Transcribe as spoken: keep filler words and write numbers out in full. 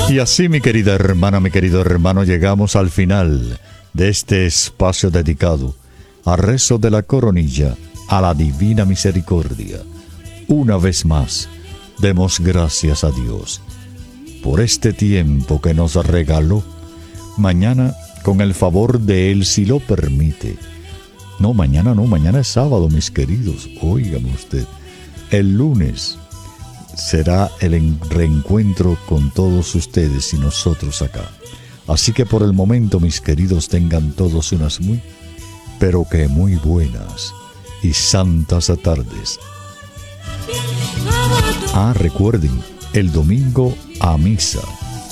Y así, mi querida hermana, mi querido hermano, llegamos al final de este espacio dedicado a rezo de la coronilla a la divina misericordia. Una vez más, demos gracias a Dios por este tiempo que nos regaló. Mañana, con el favor de Él, si lo permite. No, mañana no, mañana es sábado, mis queridos. Óigame usted, el lunes será el reencuentro con todos ustedes y nosotros acá. Así que por el momento, mis queridos, tengan todos unas muy, pero que muy buenas y santas tardes. Ah, recuerden, el domingo a misa.